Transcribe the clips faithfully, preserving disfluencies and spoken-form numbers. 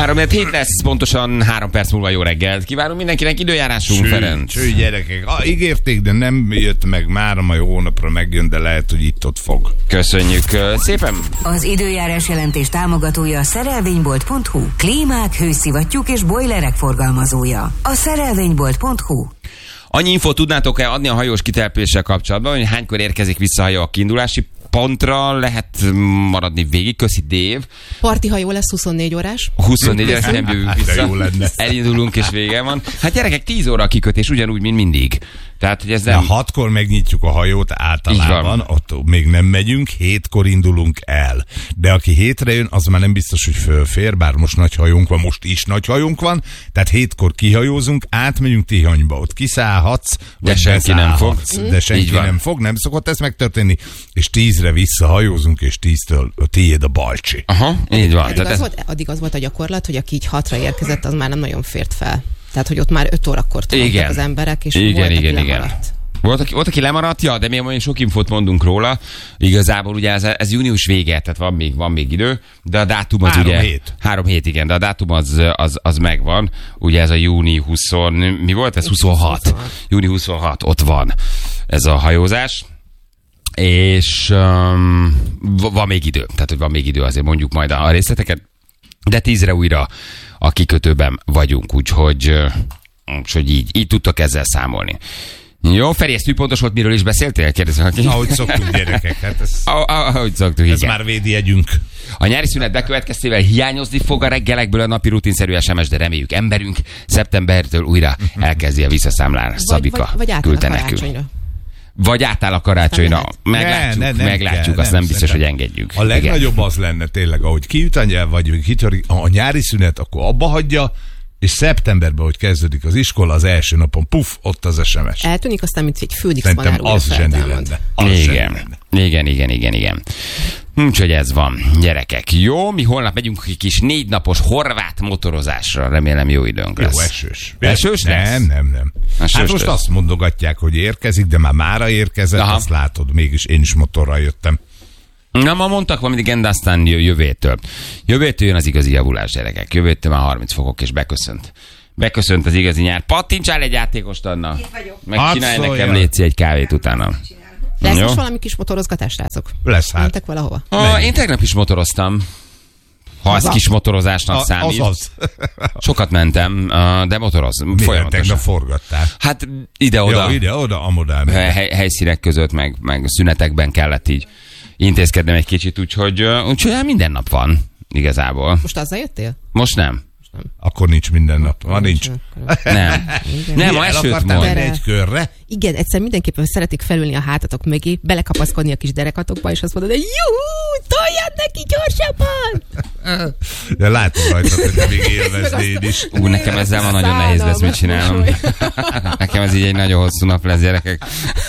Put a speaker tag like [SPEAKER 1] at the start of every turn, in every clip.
[SPEAKER 1] három hét lesz, pontosan három perc múlva jó reggelt. Kívánunk mindenkinek, időjárásunk, Ferenc.
[SPEAKER 2] Cső, gyerekek. Ah, ígérték, de nem jött meg már, majd hónapra megjön, de lehet, hogy itt-ott fog.
[SPEAKER 1] Köszönjük szépen.
[SPEAKER 3] Az időjárás jelentés támogatója a szerelvénybolt pont hu. Klímák, hőszivattyúk és bojlerek forgalmazója. A szerelvénybolt pont hu.
[SPEAKER 1] Annyi infót tudnátok-e adni a hajós kitelepüléssel kapcsolatban, hogy hánykor érkezik vissza a hajó a kiindulási pontra, lehet maradni végig? Köszi, Dév.
[SPEAKER 4] Parti hajó lesz huszonnégy órás.
[SPEAKER 1] huszonnégy órás, nem jövünk vissza.
[SPEAKER 2] Jó lenne.
[SPEAKER 1] Elindulunk és vége van. Hát gyerekek, tíz óra a kikötés, ugyanúgy, mint mindig. Tehát, hogy ez nem...
[SPEAKER 2] De hatkor megnyitjuk a hajót általában, ott még nem megyünk, hétkor indulunk el. De aki hétre jön, az már nem biztos, hogy fölfér, bár most nagy hajónk van, most is nagy hajónk van, tehát hétkor kihajózunk, átmegyünk Tihanyba, ott kiszállhatsz,
[SPEAKER 1] de senki nem fog.
[SPEAKER 2] De senki nem fog, nem szokott ez megtörténni, és tízre visszahajózunk, és tíztől tiéd a balcsi.
[SPEAKER 1] Aha, így van.
[SPEAKER 4] Addig az, volt, addig az volt a gyakorlat, hogy aki így hatra érkezett, az már nem nagyon fért fel. Tehát, hogy ott már öt órakor tudtak az emberek, és
[SPEAKER 1] igen,
[SPEAKER 4] volt,
[SPEAKER 1] igen,
[SPEAKER 4] aki
[SPEAKER 1] igen.
[SPEAKER 4] lemaradt.
[SPEAKER 1] Volt aki, volt, aki lemaradt, ja, de mi olyan sok infót mondunk róla. Igazából ugye ez, ez június vége, tehát van még, van még idő, de a dátum az
[SPEAKER 2] három
[SPEAKER 1] ugye...
[SPEAKER 2] hét.
[SPEAKER 1] Három hét, igen, de a dátum az, az, az megvan. Ugye ez a júni huszonhat, mi volt ez? huszonhat. júni huszonhat, ott van ez a hajózás. És um, van még idő, tehát hogy van még idő, azért mondjuk majd a részleteket, de tízre újra a kikötőben vagyunk, úgyhogy, úgyhogy így, így tudtok ezzel számolni. Jó, Feri, ez tűpontos volt, miről is beszéltél? Kérdezem, aki.
[SPEAKER 2] Ahogy szoktunk, gyerekek, hát ez,
[SPEAKER 1] ahogy szoktuk,
[SPEAKER 2] ez
[SPEAKER 1] igen.
[SPEAKER 2] már védjegyünk.
[SPEAKER 1] A nyári szünet bekövetkeztével hiányozni fog a reggelekből a napi rutinszerű es em es, de reméljük emberünk szeptembertől újra elkezdi a visszaszámlálás. Szabika
[SPEAKER 4] vagy, vagy
[SPEAKER 1] küldte nekünk. Vagy átáll a karácsonyra. Meglátjuk, ne, ne, meglátjuk, kell, azt nem, nem biztos, hogy engedjük.
[SPEAKER 2] A legnagyobb igen. Az lenne tényleg, ahogy kiüt a nyelv, vagy kitör a nyári szünet, akkor abba hagyja, és szeptemberben, hogy kezdődik az iskola, az első napon, puf, ott az es em es.
[SPEAKER 4] Eltűnik, aztán, mint egy fődix
[SPEAKER 2] Szerintem az zseni lenne. Az
[SPEAKER 1] igen.
[SPEAKER 2] zseni lenne.
[SPEAKER 1] igen, igen, igen, igen. Úgyhogy ez van, gyerekek. Jó, mi holnap megyünk egy kis négy napos horvát motorozásra. Remélem jó időnk lesz.
[SPEAKER 2] Jó, esős.
[SPEAKER 1] Esős lesz?
[SPEAKER 2] Nem, nem, nem.
[SPEAKER 1] Esős
[SPEAKER 2] hát most
[SPEAKER 1] lesz.
[SPEAKER 2] azt mondogatják, hogy érkezik, de már mára érkezett, aha. Azt látod, mégis én is motorral jöttem.
[SPEAKER 1] Na, ma mondtak valamit, igen, de aztán jövőtől. Jövőtől jön az igazi javulás, gyerekek. Jövőtől már harminc fokok, és beköszönt. Beköszönt az igazi nyár. Pattintsál egy játékost, Anna. Megcsinálj nekem, léci, egy kávét utána.
[SPEAKER 4] Lesz most valami kis motorozgatás, srácok?
[SPEAKER 2] Lesz hát.
[SPEAKER 4] Mentek valahova?
[SPEAKER 1] Ah, én tegnap is motoroztam. Ha ez kis motorozásnak
[SPEAKER 2] a,
[SPEAKER 1] számít.
[SPEAKER 2] Az az.
[SPEAKER 1] Sokat mentem, de motoroz.
[SPEAKER 2] Milyen tegnap forgattál?
[SPEAKER 1] Hát ide-oda.
[SPEAKER 2] Ja, ide-oda, amodán.
[SPEAKER 1] Hely, helyszínek között, meg, meg szünetekben kellett így intézkednem egy kicsit, úgyhogy, úgyhogy minden nap van igazából.
[SPEAKER 4] Most azzal jöttél?
[SPEAKER 1] Most nem.
[SPEAKER 2] Akkor nincs minden nap. Van nincs.
[SPEAKER 1] Nem. Nem, ma esőt mond.
[SPEAKER 2] Egy körre?
[SPEAKER 4] Igen, egyszer mindenképpen szeretik felülni a hátatok mögé, belekapaszkodni a kis derekatokba, és azt mondod, hogy juhú, toljad neki gyorsabban!
[SPEAKER 2] De látom rajtad, hogy te még élveznéd is.
[SPEAKER 1] Ú, nekem ezzel van nagyon nehéz lesz, mit csinálnom. Nekem ez így egy nagyon hosszú nap lesz, gyerekek.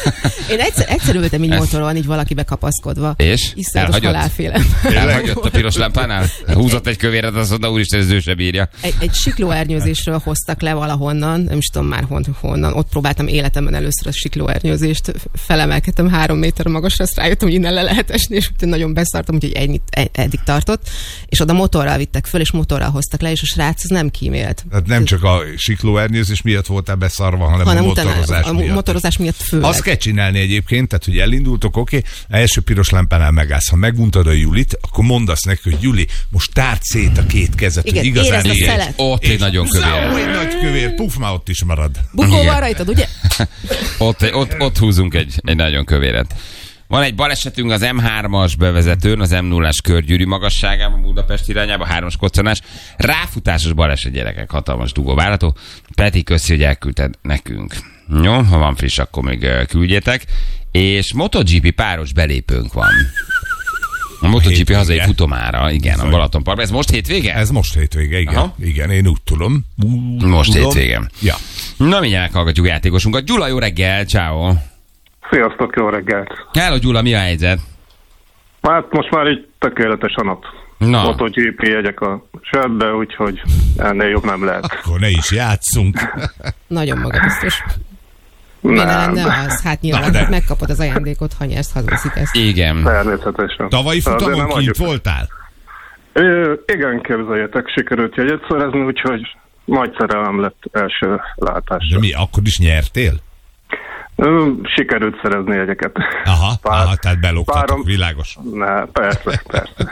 [SPEAKER 4] Én egyszer, egyszer ültem így motoron, így valakibe kapaszkodva.
[SPEAKER 1] És?
[SPEAKER 4] Iszonyatos halálfélem.
[SPEAKER 1] Elhagyott a piros lámpánál? Húzott egy kövéret, azt mondta, úristen, ez ő se bírja.
[SPEAKER 4] Egy, egy siklóernyőzésről hoztak le valahonnan, nem is tudom már hon, honnan, ott próbáltam életemben először a siklóernyőzést, felemelkedtem három méter magasra, azt rájöttem, hogy innen le lehet esni, és nagyon beszartam, úgyhogy ennyit, eddig tartott, és oda motorral vittek föl, és motorral hoztak le, és a srác az nem kímélt.
[SPEAKER 2] Tehát nem csak a siklóernyőzés miatt voltál beszarva, hanem, hanem a motorozás
[SPEAKER 4] utána,
[SPEAKER 2] miatt.
[SPEAKER 4] A motorozás miatt főleg.
[SPEAKER 2] Azt kell csinálni egyébként, tehát hogy elindultok, oké, okay, első piros lámpánál megállsz. Ha meguntad a Julit, akkor mondasz neki, hogy Juli, most tárd szét a két kezet,
[SPEAKER 4] igen,
[SPEAKER 2] hogy igazán
[SPEAKER 4] érezd a szelet.
[SPEAKER 1] Ott egy nagyon kövér.
[SPEAKER 2] Egy nagy kövér, puf, már ott is marad.
[SPEAKER 4] Bukó van rajtad, ugye?
[SPEAKER 1] ott, ott, ott húzunk egy, egy nagyon kövéret. Van egy balesetünk az em hármas bevezetőn, az em nullás körgyűrű magasságában, Budapest irányába, hármas koccanás. Ráfutásos baleset, gyerekek, hatalmas dugó várható. Peti, köszi, hogy elküldted nekünk. Jó, ha van friss, akkor még küldjétek. És MotoGP páros belépőnk van. A MotoGP hazai futomára, igen, a Balatonparkban. Ez most hétvége?
[SPEAKER 2] Ez most hétvége, igen. Aha. Igen, én úgy tudom. Úgy
[SPEAKER 1] most
[SPEAKER 2] tudom.
[SPEAKER 1] hétvége.
[SPEAKER 2] Ja.
[SPEAKER 1] Na, mindjárt meghallgatjuk játékosunkat. Gyula, jó reggel, ciao.
[SPEAKER 5] Sziasztok, jó reggelt!
[SPEAKER 1] Hello, Gyula, mi a helyzet?
[SPEAKER 5] Hát most már így tökéletes a nap.
[SPEAKER 1] Na.
[SPEAKER 5] MotoGP jegyek a sörbe, úgyhogy ennél jobb nem lehet.
[SPEAKER 2] Akkor ne is játszunk.
[SPEAKER 4] Nagyon magabiztos. Mi lenne az? Hát nyilván Na, megkapod az ajándékot, ha nyersz, hazaveszítesz.
[SPEAKER 1] Igen.
[SPEAKER 5] Természetesen.
[SPEAKER 2] Tavalyi futamon kint voltál?
[SPEAKER 5] Ö, igen, képzeljétek, sikerült jegyet szerezni, úgyhogy nagy szerelem lett első látásra.
[SPEAKER 2] De mi, akkor is nyertél?
[SPEAKER 5] Ö, sikerült szerezni jegyeket.
[SPEAKER 2] Aha,
[SPEAKER 5] Pár,
[SPEAKER 2] aha tehát belógtatok,
[SPEAKER 5] párom,
[SPEAKER 2] világos.
[SPEAKER 5] Ne, persze, persze.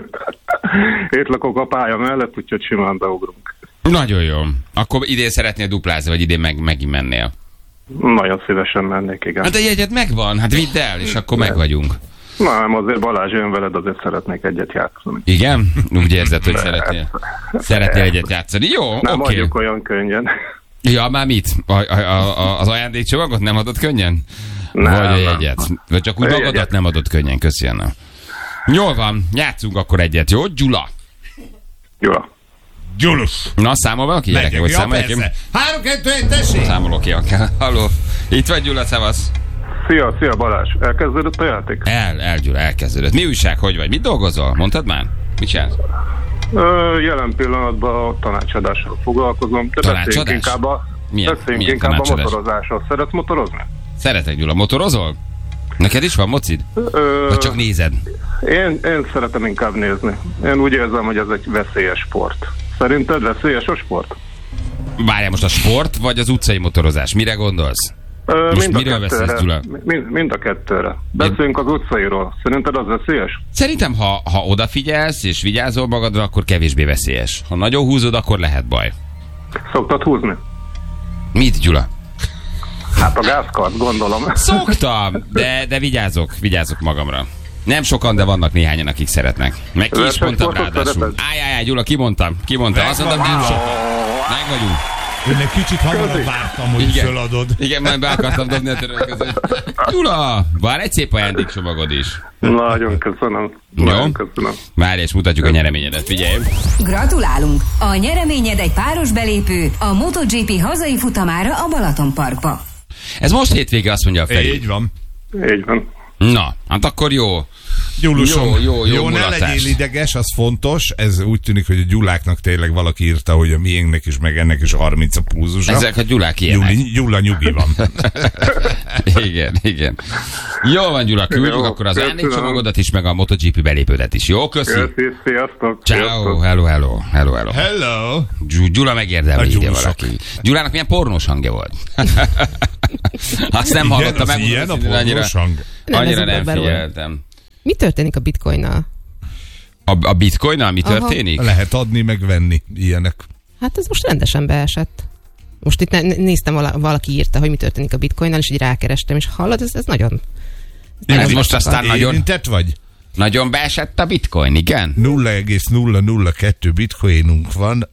[SPEAKER 5] Itt lakok a pálya mellett, úgyhogy simán beugrunk.
[SPEAKER 1] Nagyon jó. Akkor idén szeretnél duplázni, vagy idén meg, megint mennél?
[SPEAKER 5] Nagyon szívesen mennék, igen.
[SPEAKER 1] Hát a jegyed megvan, hát vidd el, és akkor meg vagyunk.
[SPEAKER 5] Na, nem, azért Balázs jön veled, azért szeretnék egyet játszani.
[SPEAKER 1] Igen? Úgy érzed, hogy szeretnél, szeretnél egyet játszani. Jó, oké.
[SPEAKER 5] Nem
[SPEAKER 1] Okay.
[SPEAKER 5] adjuk olyan könnyen.
[SPEAKER 1] Ja, már mit? A, a, a, az ajándékcsomagot nem adott könnyen?
[SPEAKER 5] Nem,
[SPEAKER 1] Vagy a
[SPEAKER 5] nem.
[SPEAKER 1] jegyet? Vagy csak úgy
[SPEAKER 5] A
[SPEAKER 1] magadat
[SPEAKER 5] jegyet.
[SPEAKER 1] nem adott könnyen, köszönöm. Jól van, játszunk akkor egyet, jó? Gyula.
[SPEAKER 5] Gyula.
[SPEAKER 2] Gyulus!
[SPEAKER 1] Na, számol valaki gyerekek,
[SPEAKER 2] Megyek,
[SPEAKER 1] vagy
[SPEAKER 2] ja,
[SPEAKER 1] számolják én?
[SPEAKER 2] persze. Három, kettő, egy, tessék!
[SPEAKER 1] Számolok ki, akár. Halló. Itt vagy Gyula, szevasz.
[SPEAKER 5] Szia, szia Balázs. Elkezdődött a játék?
[SPEAKER 1] El, el, Gyula, elkezdődött. Mi újság, hogy vagy? Mit dolgozol? Mondtad már? Mit csinálsz?
[SPEAKER 5] Ö, jelen pillanatban a tanácsadással foglalkozom. De
[SPEAKER 1] Tanácsadás?
[SPEAKER 5] beszéljünk inkább a,
[SPEAKER 1] Milyen-
[SPEAKER 5] beszéljünk
[SPEAKER 1] milyen
[SPEAKER 5] inkább a
[SPEAKER 1] tanácsadás?
[SPEAKER 5] motorozásról. Szeretsz motorozni?
[SPEAKER 1] Szeretek, Gyula. Motorozol? Neked is van mocid?
[SPEAKER 5] Ö,
[SPEAKER 1] Vagy csak nézed?
[SPEAKER 5] én, én szeretem inkább nézni. Én úgy érzem, hogy ez egy veszélyes sport. Szerinted veszélyes a sport?
[SPEAKER 1] Várjál, most a sport, vagy az utcai motorozás? Mire gondolsz?
[SPEAKER 5] Ö,
[SPEAKER 1] Most
[SPEAKER 5] mind a
[SPEAKER 1] miről
[SPEAKER 5] kettőre.
[SPEAKER 1] beszélsz, Gyula?
[SPEAKER 5] Mind, mind a kettőre. Beszéljünk az utcairól. Szerinted az veszélyes?
[SPEAKER 1] Szerintem, ha, ha odafigyelsz és vigyázol magadra, akkor kevésbé veszélyes. Ha nagyon húzod, akkor lehet baj.
[SPEAKER 5] Szoktad húzni?
[SPEAKER 1] Mit, Gyula?
[SPEAKER 5] Hát a gázkart, gondolom.
[SPEAKER 1] Szoktam, de, de vigyázok, vigyázok magamra. Nem sokan, de vannak néhányan, akik szeretnek. Meg ki is mondtam
[SPEAKER 5] Versenysportot
[SPEAKER 1] ráadásul.
[SPEAKER 5] szereted?
[SPEAKER 1] Áj, áj, áj, Gyula, kimondtam, kimondtam. Azt mondtam, nem sokan. Meg vagyunk.
[SPEAKER 2] Én egy kicsit hamarabb vártam, hogy
[SPEAKER 1] Igen.
[SPEAKER 2] föladod.
[SPEAKER 1] Igen, majd be akartam dobni a török között. Gyula, van egy szép ajándékcsomagod is.
[SPEAKER 5] Nagyon köszönöm.
[SPEAKER 1] Jó.
[SPEAKER 5] Nagyon köszönöm.
[SPEAKER 1] Várj, és mutatjuk a nyereményedet, figyelj.
[SPEAKER 3] Gratulálunk! A nyereményed egy páros belépő a MotoGP hazai futamára a Balatonparkba.
[SPEAKER 1] Ez most hétvége, azt mondja a Feri.
[SPEAKER 2] Így van.
[SPEAKER 5] Így van.
[SPEAKER 1] Na, hát akkor jó.
[SPEAKER 2] Gyulusom,
[SPEAKER 1] Jó, jó, jó
[SPEAKER 2] jó ne
[SPEAKER 1] mulatás.
[SPEAKER 2] legyél ideges, az fontos. Ez úgy tűnik, hogy a Gyuláknak tényleg valaki írta, hogy a miénknek is, meg ennek is harminc a púzusa.
[SPEAKER 1] Ezek a Gyulák ilyenek.
[SPEAKER 2] Gyuli, Gyula nyugi van.
[SPEAKER 1] Igen, igen. Jól van, Gyula, küldjük
[SPEAKER 5] Jó,
[SPEAKER 1] akkor az
[SPEAKER 5] köszönöm.
[SPEAKER 1] ajándékcsomagodat is, meg a MotoGP belépődet is. Jó, köszi.
[SPEAKER 5] Köszi, sziasztok.
[SPEAKER 1] Ciao,
[SPEAKER 5] Sziasztok.
[SPEAKER 1] hello, hello, hello, hello.
[SPEAKER 2] Hello!
[SPEAKER 1] Gy- Gyula megérdemli,
[SPEAKER 2] A
[SPEAKER 1] ide
[SPEAKER 2] gyulusok.
[SPEAKER 1] valaki. Gyulának milyen pornós hangja volt. Azt nem
[SPEAKER 2] Igen,
[SPEAKER 1] hallotta
[SPEAKER 2] az
[SPEAKER 1] meg.
[SPEAKER 2] ilyen a
[SPEAKER 1] annyira,
[SPEAKER 2] pornós hang.
[SPEAKER 4] Nem,
[SPEAKER 1] annyira
[SPEAKER 4] ez
[SPEAKER 1] nem
[SPEAKER 4] ugrott belőle.
[SPEAKER 1] figyeltem.
[SPEAKER 4] Mi történik a bitcoinnal?
[SPEAKER 1] A, a bitcoinnal mi
[SPEAKER 4] Aha.
[SPEAKER 1] történik?
[SPEAKER 2] Lehet adni, meg venni ilyenek.
[SPEAKER 4] Hát ez most rendesen beesett. Most itt ne- néztem, vala- valaki írta, hogy mi történik a bitcoinnal, és így rákerestem, és hallod, ez, ez nagyon...
[SPEAKER 1] Ez
[SPEAKER 4] nagyon
[SPEAKER 1] most
[SPEAKER 4] sokat.
[SPEAKER 1] aztán nagyon,
[SPEAKER 2] Érintett vagy?
[SPEAKER 1] nagyon beesett a bitcoin, igen?
[SPEAKER 2] nulla egész nulla nulla kettő bitcoinunk van.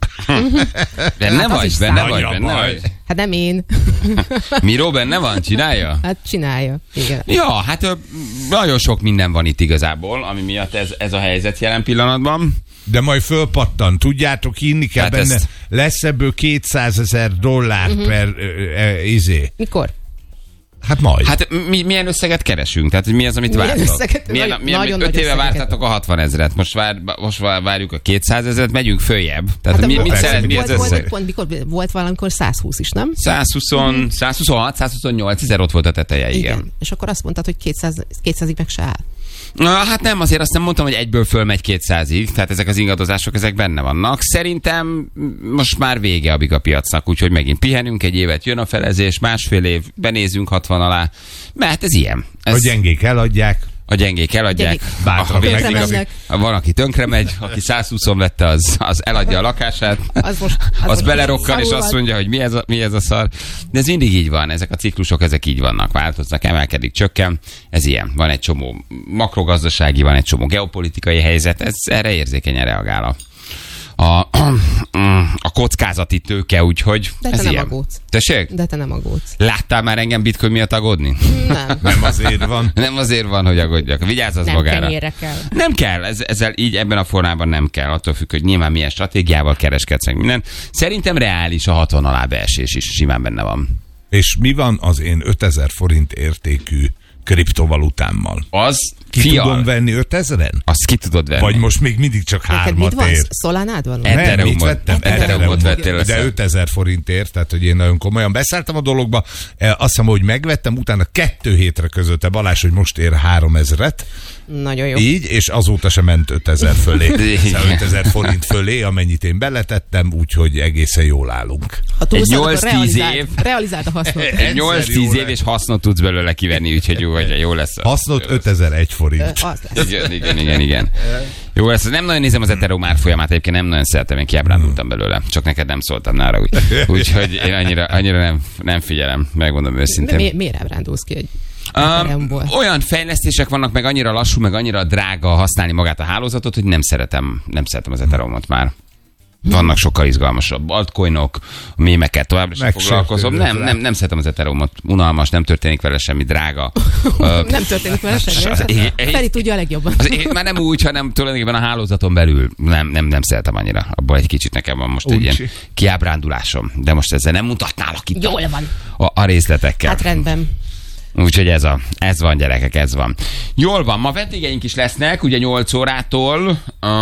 [SPEAKER 1] Benne
[SPEAKER 4] Hát az
[SPEAKER 1] vagy,
[SPEAKER 4] is
[SPEAKER 1] benne
[SPEAKER 4] számít.
[SPEAKER 1] vagy,
[SPEAKER 2] Nagy a
[SPEAKER 1] benne
[SPEAKER 2] baj.
[SPEAKER 1] vagy.
[SPEAKER 4] Hát nem én.
[SPEAKER 1] Miró benne van, csinálja?
[SPEAKER 4] Hát csinálja. Igen.
[SPEAKER 1] Ja, hát ö, nagyon sok minden van itt igazából, ami miatt ez, ez a helyzet jelen pillanatban.
[SPEAKER 2] De majd fölpattan. Tudjátok, inni kell
[SPEAKER 1] Hát
[SPEAKER 2] benne.
[SPEAKER 1] ezt-
[SPEAKER 2] Lesz ebből kétszázezer dollár uh-huh. per ö, ö, izé.
[SPEAKER 4] Mikor?
[SPEAKER 2] Hát majd.
[SPEAKER 1] Hát mi, milyen összeget keresünk? Tehát hogy mi az, amit
[SPEAKER 4] Milyen
[SPEAKER 1] vártok?
[SPEAKER 4] összeget?
[SPEAKER 1] Milyen,
[SPEAKER 4] Nagyon-
[SPEAKER 1] milyen,
[SPEAKER 4] nagyon
[SPEAKER 1] öt
[SPEAKER 4] nagy
[SPEAKER 1] éve
[SPEAKER 4] összegeket.
[SPEAKER 1] vártatok a hatvan ezret, most, vár, most vár- várjuk a kétszázezret, megyünk följebb. Tehát
[SPEAKER 4] Hát
[SPEAKER 1] mi,
[SPEAKER 4] a-
[SPEAKER 1] mit
[SPEAKER 2] persze,
[SPEAKER 1] szeret, mi az
[SPEAKER 4] volt, volt,
[SPEAKER 1] összeg?
[SPEAKER 4] pont, mikor volt valamikor száz húsz is, nem?
[SPEAKER 1] százhúsz, százhuszonhat, százhuszonnyolc ezer ott volt a teteje, igen. igen.
[SPEAKER 4] És akkor azt mondtad, hogy kétszáz, kétszázig meg se áll.
[SPEAKER 1] Na, hát nem, azért azt nem mondtam, hogy egyből fölmegy kétszázig, tehát ezek az ingadozások, ezek benne vannak. Szerintem most már vége a biga piacnak, úgyhogy megint pihenünk egy évet, jön a felezés, másfél év, benézünk hatvan alá, mert ez ilyen. Ez
[SPEAKER 2] A gyengék eladják.
[SPEAKER 1] a gyengék eladják,
[SPEAKER 4] Gyengék.
[SPEAKER 2] Bátran
[SPEAKER 1] a végig-
[SPEAKER 4] Tönkre mennek.
[SPEAKER 1] van, aki tönkre megy, aki százhúszon vette, az, az eladja a lakását,
[SPEAKER 4] Az most- az
[SPEAKER 1] az
[SPEAKER 4] most
[SPEAKER 1] belerokkar, és
[SPEAKER 4] szarul
[SPEAKER 1] azt
[SPEAKER 4] van.
[SPEAKER 1] mondja, hogy mi ez, a, mi ez a szar. De ez mindig így van, ezek a ciklusok, ezek így vannak, változnak, emelkedik, csökken. Ez ilyen. Van egy csomó makrogazdasági, van egy csomó geopolitikai helyzet, ez erre érzékenyen reagál a, a, a kockázati tőke, úgyhogy
[SPEAKER 4] De te
[SPEAKER 1] ez
[SPEAKER 4] nem
[SPEAKER 1] ilyen.
[SPEAKER 4] aggódsz.
[SPEAKER 1] Tessék?
[SPEAKER 4] De te nem aggódsz.
[SPEAKER 1] Láttál már engem bitcoin miatt aggódni?
[SPEAKER 4] Nem.
[SPEAKER 2] Nem azért van.
[SPEAKER 1] Nem azért van, hogy aggódjak. Vigyázz az
[SPEAKER 4] Nem
[SPEAKER 1] magára.
[SPEAKER 4] kenyérre kell.
[SPEAKER 1] Nem kell, ez, ezzel így ebben a formában nem kell, attól függ, hogy nyilván milyen stratégiával kereskedsz meg minden. Szerintem reális a hatvan alá beesés is, simán benne van.
[SPEAKER 2] És mi van az én ötezer forint értékű kriptovalutámmal.
[SPEAKER 1] Az
[SPEAKER 2] Ki
[SPEAKER 1] fial.
[SPEAKER 2] tudom venni ötezren?
[SPEAKER 1] Azt ki tudod venni.
[SPEAKER 2] Vagy most még mindig csak
[SPEAKER 4] Neked mit
[SPEAKER 2] hármat
[SPEAKER 4] van?
[SPEAKER 2] ér?
[SPEAKER 4] Szolánád van?
[SPEAKER 1] Ed-
[SPEAKER 2] Nem,
[SPEAKER 1] Ethereumot-
[SPEAKER 2] mit vettem?
[SPEAKER 1] Ethereumot vettél össze.
[SPEAKER 2] De ötezer forintért, tehát hogy én nagyon komolyan beszálltam a dologba. E, Azt hiszem, hogy megvettem, utána kettő hétre közölte Balázs, hogy most ér háromezret.
[SPEAKER 4] Nagyon jó.
[SPEAKER 2] Így, és azóta sem ment ötezer fölé.
[SPEAKER 1] Igen.
[SPEAKER 2] Szóval ötezer forint fölé, amennyit én beletettem, úgyhogy egészen jól állunk.
[SPEAKER 4] Ha túlszalad,
[SPEAKER 1] nyolc-tíz
[SPEAKER 4] akkor realizáld-
[SPEAKER 1] év.
[SPEAKER 4] Realizáld a hasznot.
[SPEAKER 1] Egy nyolc-tíz
[SPEAKER 2] jó
[SPEAKER 1] év és hasznot tudsz belőle kivenni, úgyhogy jó, vagy jó lesz.
[SPEAKER 2] Hasznot ötezer-egy forint.
[SPEAKER 4] Az lesz.
[SPEAKER 1] Igen, igen, igen, igen. Jó, ezt nem nagyon nézem az Ethereum árfolyamát, egyébként nem nagyon szeretem, én kiábrándultam belőle. Csak neked nem szóltam nála, úgy. Úgyhogy én annyira, annyira nem, nem figyelem, megmondom
[SPEAKER 4] De
[SPEAKER 1] őszintén.
[SPEAKER 4] mi, miért ábrándulsz ki egy
[SPEAKER 1] Um,
[SPEAKER 4] Ethereumból?
[SPEAKER 1] olyan fejlesztések vannak, meg annyira lassú, meg annyira drága használni magát a hálózatot, hogy nem szeretem, nem szeretem az Ethereumot már. Vannak sokkal izgalmasabb altcoinok, mémeket továbbra sem foglalkozom. Nem, nem, nem szeretem az Ethereumot. Unalmas, nem történik vele semmi, drága.
[SPEAKER 4] Nem történik vele semmi.
[SPEAKER 1] Az- é- é-
[SPEAKER 4] Feri tudja a legjobban.
[SPEAKER 1] Az én, már nem úgy, hanem tulajdonképpen a hálózaton belül nem, nem, nem szeretem annyira. Abban egy kicsit nekem van most egy
[SPEAKER 2] Úgy.
[SPEAKER 1] ilyen kiábrándulásom. De most ezzel nem mutatnálok itt
[SPEAKER 4] Jól van.
[SPEAKER 1] a, a részletekkel.
[SPEAKER 4] Hát rendben.
[SPEAKER 1] Úgyhogy ez, a, ez van, gyerekek, ez van. Jól van, ma vendégeink is lesznek, ugye nyolc órától.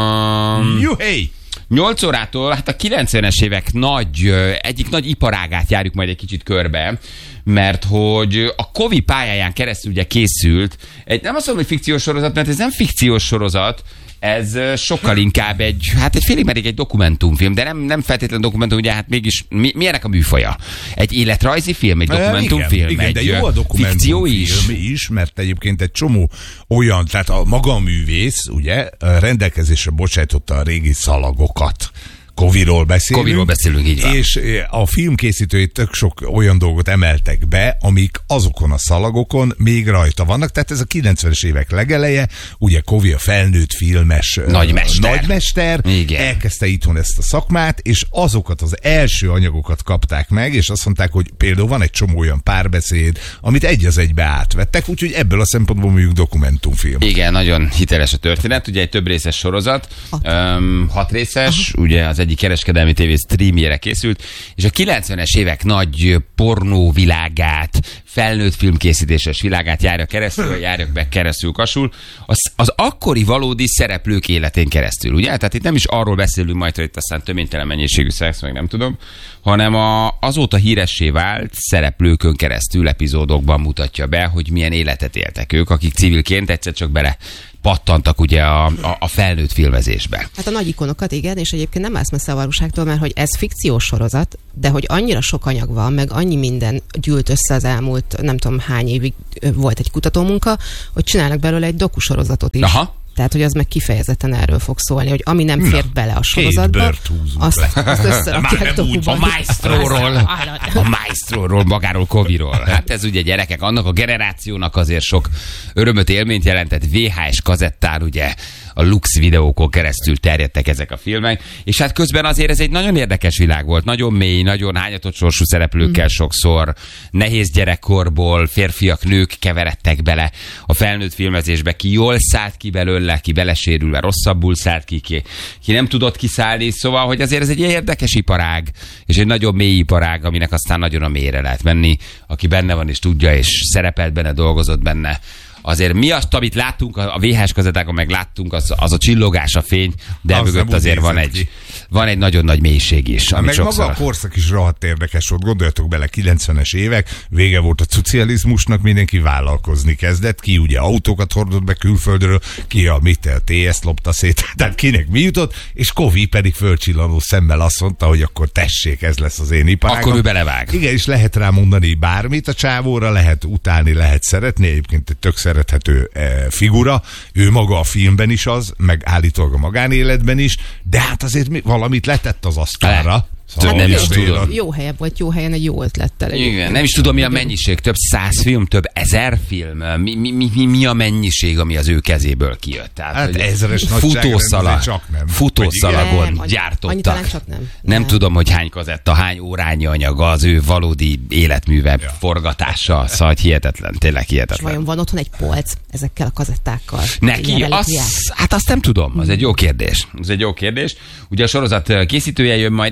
[SPEAKER 1] Um,
[SPEAKER 2] Juhé!
[SPEAKER 1] nyolc órától, hát a kilencvenes évek nagy, ö, egyik nagy iparágát járjuk majd egy kicsit körbe, mert hogy a Kovi pályáján keresztül ugye készült egy, nem azt mondom, hogy fikciós sorozat, mert ez nem fikciós sorozat, ez ö, sokkal inkább egy, hát egy félig meddig egy dokumentumfilm, de nem, nem feltétlenül dokumentum, ugye hát mégis mi, mi ennek a műfaja? Egy életrajzi film, egy dokumentumfilm,
[SPEAKER 2] igen,
[SPEAKER 1] egy
[SPEAKER 2] igen, de jó
[SPEAKER 1] fikció
[SPEAKER 2] a dokumentumfilm
[SPEAKER 1] is.
[SPEAKER 2] is, mert egyébként egy csomó olyan, tehát a maga a művész, ugye, rendelkezésre bocsájtotta a régi szalagokat. Koviról beszélünk.
[SPEAKER 1] Koviról beszélünk, így van.
[SPEAKER 2] És a filmkészítői tök sok olyan dolgot emeltek be, amik azokon a szalagokon még rajta vannak. Tehát ez a kilencvenes évek legeleje, ugye Kovi a felnőtt filmes
[SPEAKER 1] Nagymester.
[SPEAKER 2] nagymester,
[SPEAKER 1] Igen.
[SPEAKER 2] elkezdte itthon ezt a szakmát, és azokat az első anyagokat kapták meg, és azt mondták, hogy például van egy csomó olyan párbeszéd, amit egy az egybe átvettek, úgyhogy ebből a szempontból mondjuk dokumentumfilm.
[SPEAKER 1] Igen, nagyon hiteles a történet. Ugye egy több részes sorozat, hat, um, hat részes, Aha. ugye az egyik kereskedelmi tévé streamjére készült, és a kilencvenes évek nagy pornó világát, felnőtt filmkészítéses világát járja keresztül, járja be keresztül kasul, az, az akkori valódi szereplők életén keresztül, ugye? Tehát itt nem is arról beszélünk majd, hogy itt aztán töménytelen mennyiségű szex, meg nem tudom, hanem a, azóta híressé vált szereplőkön keresztül epizódokban mutatja be, hogy milyen életet éltek ők, akik civilként egyszer csak bele pattantak ugye a, a, a felnőtt filmezésbe.
[SPEAKER 4] Hát a nagy ikonokat, igen, és egyébként nem állsz messze a valóságtól, mert hogy ez fikciós sorozat, de hogy annyira sok anyag van, meg annyi minden gyűlt össze az elmúlt, nem tudom hány évig volt egy kutatómunka, hogy csinálnak belőle egy dokusorozatot is.
[SPEAKER 1] Aha.
[SPEAKER 4] Tehát, hogy az meg kifejezetten erről fog szólni, hogy ami nem fér
[SPEAKER 2] Na,
[SPEAKER 4] bele a
[SPEAKER 2] két
[SPEAKER 4] sorozatba,
[SPEAKER 2] bört húzunk
[SPEAKER 4] azt,
[SPEAKER 2] le.
[SPEAKER 4] azt összerakják
[SPEAKER 1] A
[SPEAKER 4] dokuban.
[SPEAKER 1] Maestróról, a Maestróról, magáról Koviról. Hát ez ugye gyerekek, annak a generációnak azért sok örömöt, élményt jelentett. vé há es kazettán ugye a Lux videókon keresztül terjedtek ezek a filmek, és hát közben azért ez egy nagyon érdekes világ volt, nagyon mély, nagyon hányatott sorsú szereplőkkel sokszor, nehéz gyerekkorból férfiak, nők keveredtek bele a felnőtt filmezésbe, ki jól szállt ki belőle, ki belesérülve rosszabbul szállt ki, ki, ki nem tudott kiszállni, szóval, hogy azért ez egy érdekes iparág, és egy nagyon mély iparág, aminek aztán nagyon a mélyre lehet menni, aki benne van és tudja, és szerepelt benne, dolgozott benne. Azért mi azt, amit láttunk, a vé há es kazettákon meg láttunk, az, az a csillogás, a fény, de
[SPEAKER 2] Az
[SPEAKER 1] mögött
[SPEAKER 2] nem
[SPEAKER 1] azért
[SPEAKER 2] úgy
[SPEAKER 1] van
[SPEAKER 2] nézett
[SPEAKER 1] egy,
[SPEAKER 2] ki.
[SPEAKER 1] van egy nagyon nagy mélység is.
[SPEAKER 2] Na,
[SPEAKER 1] Amit
[SPEAKER 2] meg
[SPEAKER 1] sokszor...
[SPEAKER 2] maga a korszak is rohadt érdekes volt. Gondoljatok bele, kilencvenes évek, vége volt a szocializmusnak, mindenki vállalkozni kezdett, ki ugye autókat hordott be külföldről, ki a mit, a té es lopta szét, tehát kinek mi jutott, és Kovi pedig fölcsillanó szemmel azt mondta, hogy akkor tessék, ez lesz az én iparágom.
[SPEAKER 1] Akkor ő belevág.
[SPEAKER 2] Igen, és lehet rá mondani bármit a csávóra, lehet utálni, lehet szeretni, egyébként egy tök szerethető e, figura, ő maga a filmben is az, meg állítólag a magánéletben is, de hát azért mi, valamit letett az asztalra.
[SPEAKER 1] Hát nem is
[SPEAKER 2] azért
[SPEAKER 1] tudom.
[SPEAKER 2] a-
[SPEAKER 4] Jó helyen volt, jó helyen egy jó ötlettel.
[SPEAKER 1] Igen, nem is tudom, mi a mennyiség. Több száz film, több ezer film. Mi, mi, mi, mi, mi a mennyiség, ami az ő kezéből kijött? Tehát,
[SPEAKER 2] Hát
[SPEAKER 1] hogy
[SPEAKER 2] ezres nagyságrend
[SPEAKER 1] futószalag,
[SPEAKER 2] azért csak nem.
[SPEAKER 1] futószalagon
[SPEAKER 4] Vagy igen. Nem,
[SPEAKER 1] gyártottak.
[SPEAKER 4] annyi talán csak nem.
[SPEAKER 1] Nem
[SPEAKER 4] Nem.
[SPEAKER 1] tudom, hogy hány kazetta, hány órányi anyaga az ő valódi életműve
[SPEAKER 2] Ja.
[SPEAKER 1] forgatása. Szóval hihetetlen, tényleg
[SPEAKER 4] És
[SPEAKER 1] hihetetlen.
[SPEAKER 4] vajon van otthon egy polc ezekkel a kazettákkal?
[SPEAKER 1] Neki,
[SPEAKER 4] Ilyen
[SPEAKER 1] az,
[SPEAKER 4] relikviák?
[SPEAKER 1] hát azt nem tudom, az egy jó kérdés. Ez egy jó kérdés. Ugye a sorozat készítője jön majd, és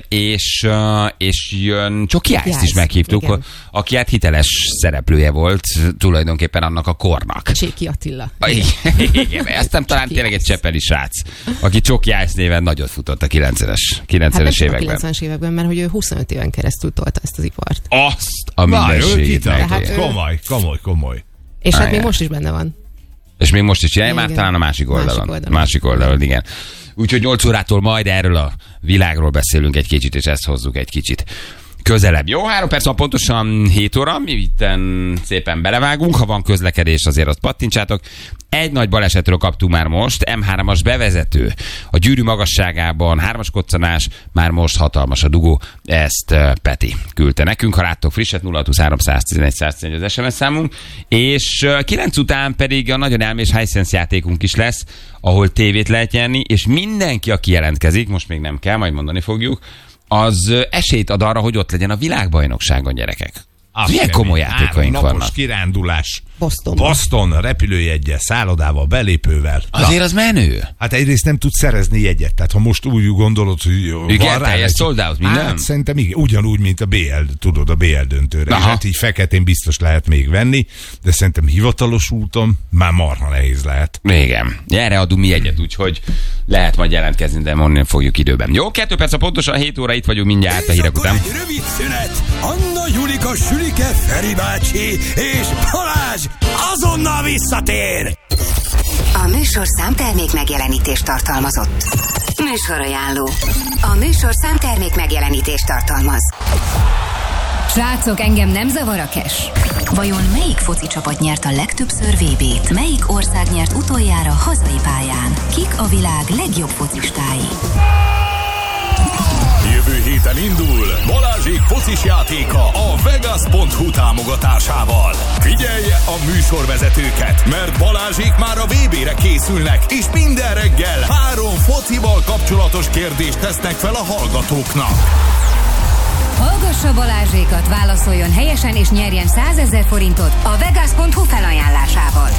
[SPEAKER 1] és, és jön Csoki Ice-t is meghívtuk,
[SPEAKER 4] igen.
[SPEAKER 1] aki hát hiteles szereplője volt tulajdonképpen annak a kornak.
[SPEAKER 4] Cséki Attila.
[SPEAKER 1] Igen, igen. Aztán talán tényleg egy csepeli srác, aki Csoki Ice néven nagyot futott a kilencvenes, kilencvenes
[SPEAKER 4] hát
[SPEAKER 1] években.
[SPEAKER 4] a kilencvenes években, mert hogy ő huszonöt éven keresztül tolta ezt az ipart.
[SPEAKER 1] Azt a mindenségét meg.
[SPEAKER 2] Hát, komoly, komoly, komoly.
[SPEAKER 4] És hát
[SPEAKER 1] igen.
[SPEAKER 4] még most is benne van.
[SPEAKER 1] És még most is csinálja,
[SPEAKER 4] Igen.
[SPEAKER 1] már talán a másik oldalon.
[SPEAKER 4] Másik oldalon.
[SPEAKER 1] Másik oldalon, igen. Úgyhogy nyolc órától majd erről a világról beszélünk egy kicsit, és ezt hozzuk egy kicsit közelebb. Jó, három perc van pontosan hét óra, mi itten szépen belevágunk, ha van közlekedés, azért azt pattincsátok. Egy nagy balesetről kaptunk már most, em hármas bevezető. A gyűrű magasságában hármas koccanás, már most hatalmas a dugó, ezt uh, Peti küldte nekünk. Ha láttok frisset, nulla hat három egy egy egy egy egy az es em es számunk, és uh, kilenc után pedig a nagyon elmés Hisense játékunk is lesz, ahol tévét lehet nyerni, és mindenki, aki jelentkezik, most még nem kell, majd mondani fogjuk, az esélyt ad arra, hogy ott legyen a világbajnokságon, gyerekek. Milyen komoly játékaink
[SPEAKER 2] napos
[SPEAKER 1] vannak.
[SPEAKER 2] kirándulás.
[SPEAKER 4] Bostonban.
[SPEAKER 2] Boston, repülőjeggyel, szállodával, belépővel.
[SPEAKER 1] Azért
[SPEAKER 2] Na,
[SPEAKER 1] az menő.
[SPEAKER 2] Hát egyrészt nem tudsz szerezni jegyet. Tehát ha most úgy gondolod, hogy
[SPEAKER 1] Igen,
[SPEAKER 2] van rá
[SPEAKER 1] teljes
[SPEAKER 2] egy...
[SPEAKER 1] sold out, minden?
[SPEAKER 2] Hát szerintem igen, ugyanúgy, mint a bé el, tudod, a bé el döntőre.
[SPEAKER 1] Aha.
[SPEAKER 2] Hát így feketén biztos lehet még venni, de szerintem hivatalos úton már marha nehéz lehet.
[SPEAKER 1] Igen. Erre adunk mi egyet, úgyhogy lehet majd jelentkezni, de onnan fogjuk időben. Jó, kettő perc a pontosan hét óra, itt vagyunk mindjárt a hírek után.
[SPEAKER 6] Egy rövid szünet. Anna, Julika, Sülike, Feri bácsi és Balázs azonnal visszatér.
[SPEAKER 3] A műsorszám termék megjelenítést tartalmazott. Műsorajánló. A műsorszám termék megjelenítést tartalmaz. Srácok, engem nem zavar a cash.
[SPEAKER 7] Vajon melyik foci csapat nyert a legtöbbször vé bét? Melyik ország nyert utoljára hazai pályán? Kik a világ legjobb focistái?
[SPEAKER 6] Jövő héten indul Balázsék focis játéka a Vegas pont hu támogatásával. Figyelje a műsorvezetőket, mert Balázsék már a vé bére készülnek, és minden reggel három focival kapcsolatos kérdést tesznek fel a hallgatóknak.
[SPEAKER 3] Hallgassa Balázsékat, válaszoljon helyesen és nyerjen százezer forintot a Vegas pont hu felajánlásával.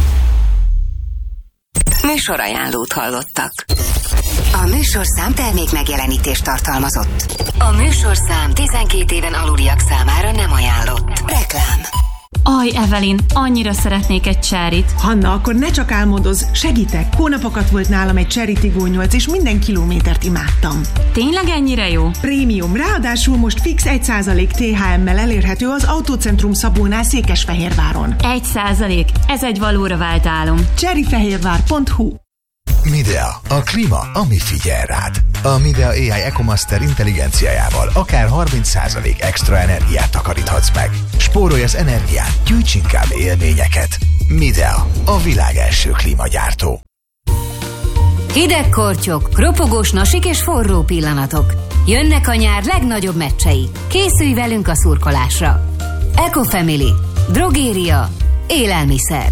[SPEAKER 3] Műsorajánlót hallottak. A műsorszám termék megjelenítést tartalmazott. A műsorszám tizenkét éven aluliak számára nem ajánlott. Reklám.
[SPEAKER 8] Aj, Evelyn, annyira szeretnék egy cserit.
[SPEAKER 9] Hanna, akkor ne csak álmodozz, segítek. Hónapokat volt nálam egy Cherry Tiggo nyolc, és minden kilométert imádtam.
[SPEAKER 8] Tényleg ennyire jó?
[SPEAKER 9] Prémium, ráadásul most fix egy százalék té há emmel elérhető az Autócentrum Szabónál Székesfehérváron.
[SPEAKER 8] Egy százalék, ez egy valóra vált álom.
[SPEAKER 9] cherryfehérvár pont hu.
[SPEAKER 10] Midea, a klíma, ami figyel rád. A Midea á i EcoMaster intelligenciájával akár harminc százalék extra energiát takaríthatsz meg. Spórolj az energián, gyűjts inkább élményeket. Midea, a világ első klímagyártó.
[SPEAKER 3] Hideg kortyok, ropogós nasik és forró pillanatok. Jönnek a nyár legnagyobb meccsei. Készülj velünk a szurkolásra. Ecofamily, drogéria, élelmiszer.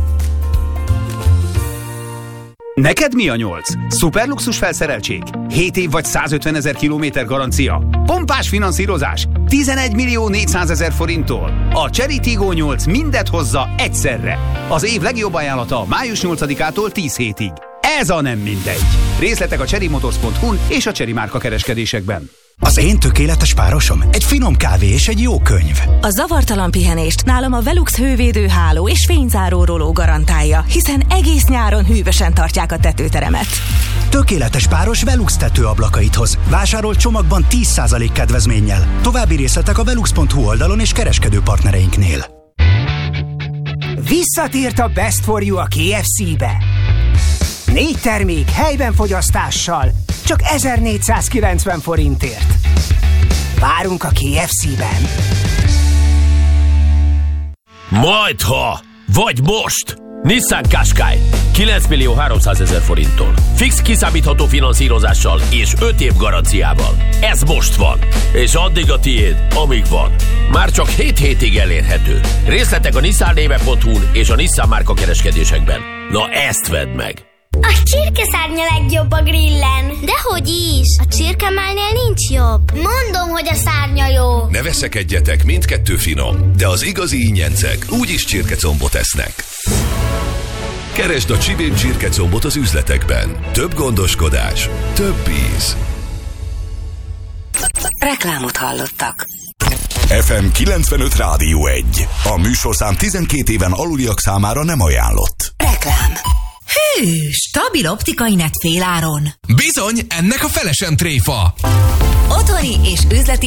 [SPEAKER 11] Neked mi a nyolc? Szuperluxus felszereltség? hét év vagy százötvenezer kilométer garancia? Pompás finanszírozás? tizenegy millió négyszázezer forinttól? A Cherry Tiggo nyolc mindet hozza egyszerre. Az év legjobb ajánlata május nyolcadikától tíz hétig. Ez a nem mindegy. Részletek a cherrymotors pont hu és a Cherry márka kereskedésekben.
[SPEAKER 6] Az én tökéletes párosom egy finom kávé és egy jó könyv.
[SPEAKER 12] A zavartalan pihenést nálam a Velux hővédő háló és fényzáró roló garantálja, hiszen egész nyáron hűvösen tartják a tetőteremet.
[SPEAKER 6] Tökéletes páros Velux tetőablakait hoz. Vásárolt csomagban tíz százalék kedvezménnyel. További részletek a velux pont hu oldalon és kereskedő partnereinknél.
[SPEAKER 13] Visszatért a Best for You a ké ef cé-be. Négy termék helyben fogyasztással, csak ezernégyszázkilencven forintért. Várunk a ké ef cé-ben.
[SPEAKER 14] Majdha, vagy most! Nissan Qashqai kilenc millió háromszázezer forinttól. Fix kiszámítható finanszírozással és öt év garanciával. Ez most van, és addig a tiéd, amíg van. Már csak hét hétig elérhető. Részletek a nissan néve pont hu és a Nissan márka kereskedésekben. Na ezt vedd meg!
[SPEAKER 15] A csirkeszárnya legjobb a grillen. Dehogy is, a csirkemálnél nincs jobb. Mondom, hogy a szárnya jó.
[SPEAKER 16] Ne veszekedjetek, mindkettő finom, de az igazi ingyencek úgyis csirkecombot esznek. Keresd a Csibén csirkecombot az üzletekben. Több gondoskodás, több íz.
[SPEAKER 7] Reklámot hallottak.
[SPEAKER 6] ef em kilencvenöt Rádió egy. A műsorszám tizenkét éven aluliak számára nem ajánlott.
[SPEAKER 7] Reklám. Hű, stabil optikai net féláron.
[SPEAKER 17] Bizony, ennek a fele sem tréfa.
[SPEAKER 7] Otthoni és üzleti